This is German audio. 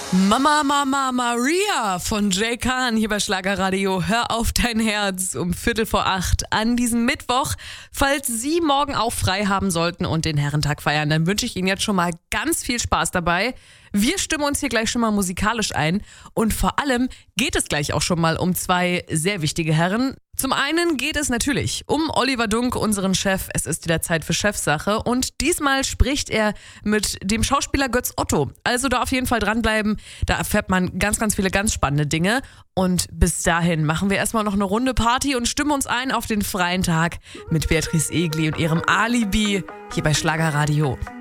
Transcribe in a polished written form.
Mama Maria von Jay Khan hier bei Schlagerradio. Hör auf dein Herz um 7:45 an diesem Mittwoch. Falls Sie morgen auch frei haben sollten und den Herrentag feiern, dann wünsche ich Ihnen jetzt schon mal ganz viel Spaß dabei. Wir stimmen uns hier gleich schon mal musikalisch ein und vor allem geht es gleich auch schon mal um zwei sehr wichtige Herren. Zum einen geht es natürlich um Oliver Dunk, unseren Chef. Es ist wieder Zeit für Chefsache und diesmal spricht er mit dem Schauspieler Götz Otto. Also da auf jeden Fall dranbleiben, da erfährt man ganz viele ganz spannende Dinge. Und bis dahin machen wir erstmal noch eine Runde Party und stimmen uns ein auf den freien Tag mit Beatrice Egli und ihrem Alibi hier bei Schlagerradio.